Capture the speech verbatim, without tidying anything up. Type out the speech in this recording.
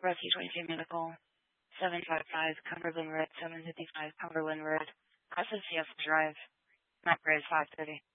Rescue twenty-two Medical, seven five five Cumberland Road, seven fifty-five Cumberland Road, S S C S Drive, Mount Grace five thirty.